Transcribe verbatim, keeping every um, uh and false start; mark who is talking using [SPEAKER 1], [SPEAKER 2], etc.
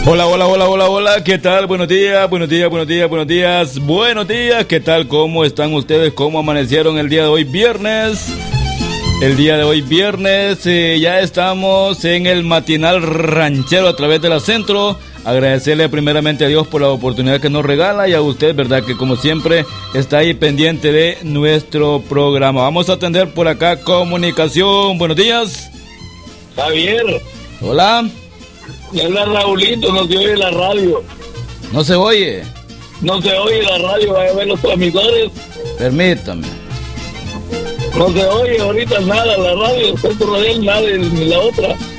[SPEAKER 1] Hola, hola, hola, hola, hola, ¿qué tal? Buenos días, buenos días, buenos días, buenos días, buenos días, ¿qué tal? ¿Cómo están ustedes? ¿Cómo amanecieron el día de hoy, viernes? El día de hoy, viernes, eh, ya estamos en el matinal ranchero a través de la Centro. Agradecerle primeramente a Dios por la oportunidad que nos regala y a usted, ¿verdad? Que como siempre está ahí pendiente de nuestro programa. Vamos a atender por acá comunicación. Buenos días.
[SPEAKER 2] Javier.
[SPEAKER 1] Hola.
[SPEAKER 2] Me habla Raulito, no se oye la radio.
[SPEAKER 1] ¿No se oye?
[SPEAKER 2] No se oye la radio, vaya a ver los transmisores.
[SPEAKER 1] Permítame.
[SPEAKER 2] No se oye ahorita nada, la radio, el centro radial, nada, ni la otra.